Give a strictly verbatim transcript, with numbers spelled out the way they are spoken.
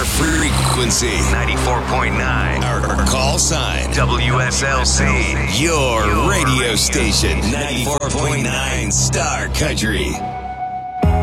Our frequency, ninety-four point nine. Our call sign, W S L C. Your radio station, ninety-four point nine Star Country.